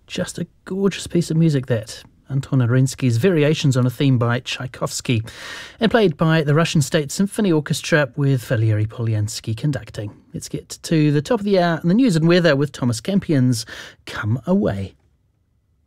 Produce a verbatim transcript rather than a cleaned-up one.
Just a gorgeous piece of music, that. Anton Arensky's Variations on a Theme by Tchaikovsky, and played by the Russian State Symphony Orchestra with Valery Polyansky conducting. Let's get to the top of the hour and the news and weather with Thomas Campion's Come Away.